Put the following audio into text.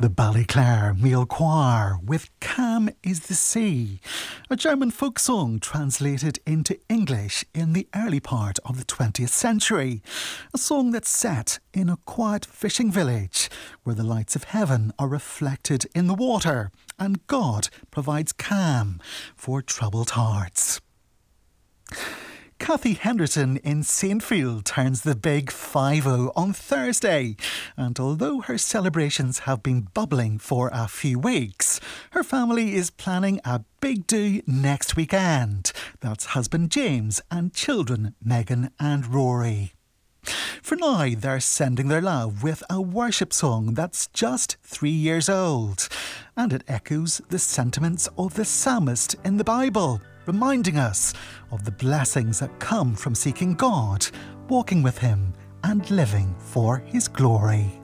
The Ballyclare Meal Choir with Calm is the Sea, a German folk song translated into English in the early part of the 20th century. A song that's set in a quiet fishing village where the lights of heaven are reflected in the water and God provides calm for troubled hearts. Kathy Henderson in Saintfield turns the big 50 on Thursday, and although her celebrations have been bubbling for a few weeks, her family is planning a big do next weekend. That's husband James and children Megan and Rory. For now, they're sending their love with a worship song that's just 3 years old, and it echoes the sentiments of the psalmist in the Bible, reminding us of the blessings that come from seeking God, walking with Him and living for His glory.